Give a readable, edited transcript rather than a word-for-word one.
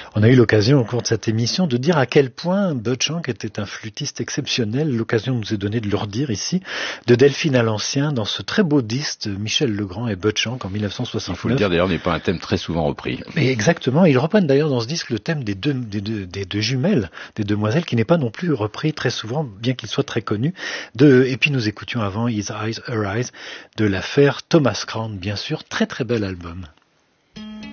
On a eu l'occasion au cours de cette émission de dire à quel point Bud Shank était un flûtiste exceptionnel. L'occasion nous est donnée de le redire ici, de Delphine à l'Ancien, dans ce très beau disque de Michel Legrand et Bud Shank en 1969. Il faut le dire d'ailleurs, n'est pas un thème très souvent repris. Mais exactement, ils reprennent d'ailleurs dans ce disque le thème des deux jumelles, des demoiselles, qui n'est pas non plus repris très souvent, bien qu'il soit très connu. Et puis nous écoutions avant His Eyes, Her Eyes, de l'affaire Thomas Crown, bien sûr, très très bel album.